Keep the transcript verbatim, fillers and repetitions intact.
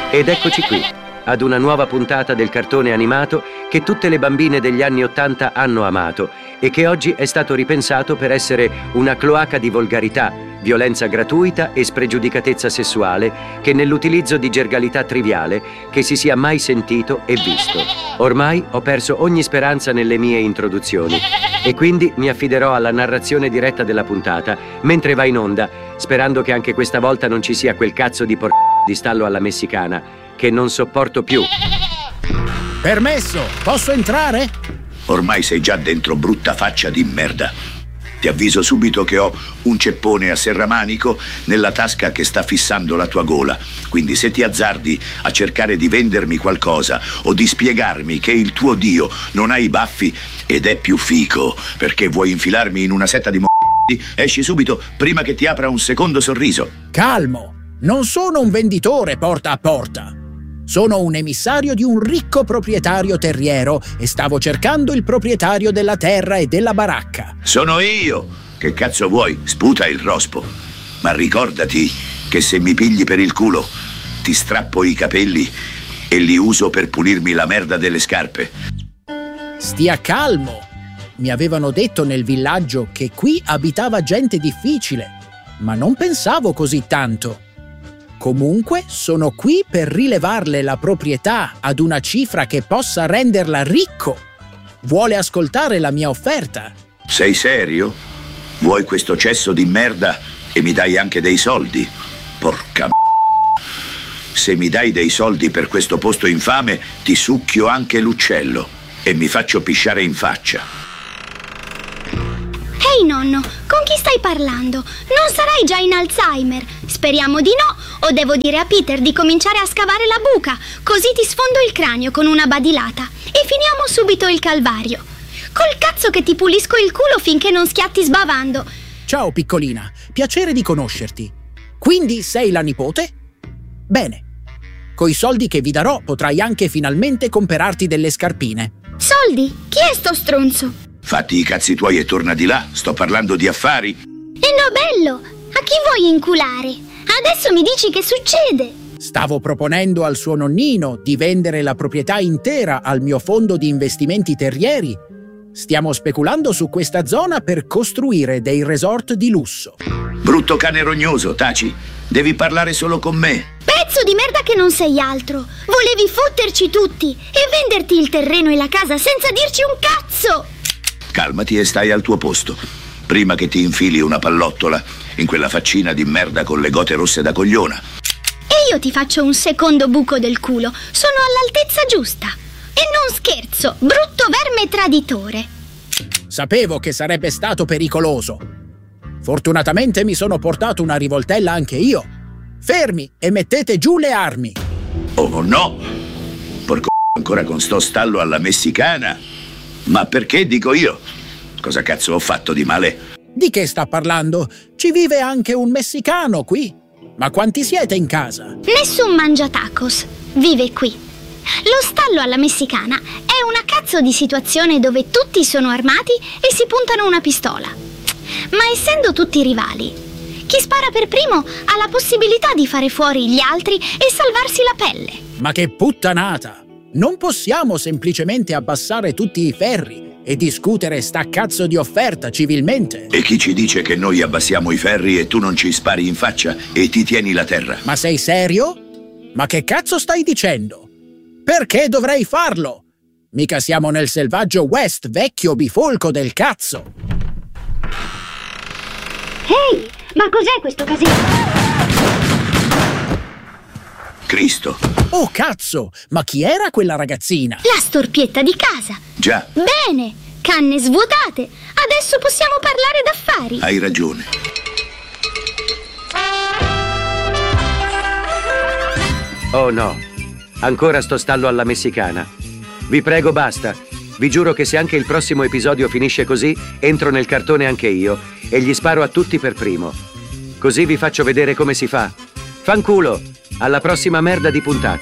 Ed eccoci qui, ad una nuova puntata del cartone animato che tutte le bambine degli anni Ottanta hanno amato e che oggi è stato ripensato per essere una cloaca di volgarità, violenza gratuita e spregiudicatezza sessuale che nell'utilizzo di gergalità triviale che si sia mai sentito e visto. Ormai ho perso ogni speranza nelle mie introduzioni e quindi mi affiderò alla narrazione diretta della puntata mentre va in onda, sperando che anche questa volta non ci sia quel cazzo di por... di stallo alla messicana che non sopporto più. Permesso, posso entrare? Ormai sei già dentro, brutta faccia di merda. Ti avviso subito che ho un ceppone a serramanico nella tasca che sta fissando la tua gola. Quindi se ti azzardi a cercare di vendermi qualcosa o di spiegarmi che il tuo dio non ha i baffi ed è più fico perché vuoi infilarmi in una setta di m***i, esci subito prima che ti apra un secondo sorriso. Calmo, non sono un venditore porta a porta. Sono un emissario di un ricco proprietario terriero e stavo cercando il proprietario della terra e della baracca. Sono io! Che cazzo vuoi? Sputa il rospo. Ma ricordati che se mi pigli per il culo, ti strappo i capelli e li uso per pulirmi la merda delle scarpe. Stia calmo. Mi avevano detto nel villaggio che qui abitava gente difficile, ma non pensavo così tanto. Comunque sono qui per rilevarle la proprietà ad una cifra che possa renderla ricco. Vuole ascoltare la mia offerta? Sei serio? Vuoi questo cesso di merda e mi dai anche dei soldi? Porca m***a. Se mi dai dei soldi per questo posto infame, ti succhio anche l'uccello e mi faccio pisciare in faccia. Ehi nonno, con chi stai parlando? Non sarai già in Alzheimer? Speriamo di no, o devo dire a Peter di cominciare a scavare la buca, così ti sfondo il cranio con una badilata e finiamo subito il calvario. Col cazzo che ti pulisco il culo finché non schiatti sbavando. Ciao piccolina, piacere di conoscerti. Quindi sei la nipote? Bene, coi soldi che vi darò potrai anche finalmente comperarti delle scarpine. Soldi? Chi è sto stronzo? Fatti i cazzi tuoi e torna di là, sto parlando di affari. E no bello, a chi vuoi inculare? Adesso mi dici che succede? Stavo proponendo al suo nonnino di vendere la proprietà intera al mio fondo di investimenti terrieri. Stiamo speculando su questa zona per costruire dei resort di lusso. Brutto cane rognoso, taci. Devi parlare solo con me. Pezzo di merda che non sei altro. Volevi fotterci tutti e venderti il terreno e la casa senza dirci un cazzo. Calmati e stai al tuo posto, prima che ti infili una pallottola in quella faccina di merda con le gote rosse da cogliona. E io ti faccio un secondo buco del culo. Sono all'altezza giusta. E non scherzo, brutto verme traditore. Sapevo che sarebbe stato pericoloso. Fortunatamente mi sono portato una rivoltella anche io. Fermi e mettete giù le armi. Oh no! Porco ancora con sto stallo alla messicana. Ma perché dico io? Cosa cazzo ho fatto di male? Di che sta parlando? Ci vive anche un messicano qui. Ma quanti siete in casa? Nessun mangiatacos vive qui. Lo stallo alla messicana è una cazzo di situazione dove tutti sono armati e si puntano una pistola. Ma essendo tutti rivali, chi spara per primo ha la possibilità di fare fuori gli altri e salvarsi la pelle. Ma che puttanata! Non possiamo semplicemente abbassare tutti i ferri e discutere sta cazzo di offerta civilmente. E chi ci dice che noi abbassiamo i ferri e tu non ci spari in faccia e ti tieni la terra? Ma sei serio? Ma che cazzo stai dicendo? Perché dovrei farlo? Mica siamo nel selvaggio West, vecchio bifolco del cazzo. Ehi, ma cos'è questo casino? Cristo! Oh cazzo, ma chi era quella ragazzina? La storpietta di casa. Già. Bene, canne svuotate. Adesso possiamo parlare d'affari. Hai ragione. Oh no, ancora sto stallo alla messicana. Vi prego basta. Vi giuro che se anche il prossimo episodio finisce così, entro nel cartone anche io e gli sparo a tutti per primo. Così vi faccio vedere come si fa. Fanculo! Alla prossima merda di puntata.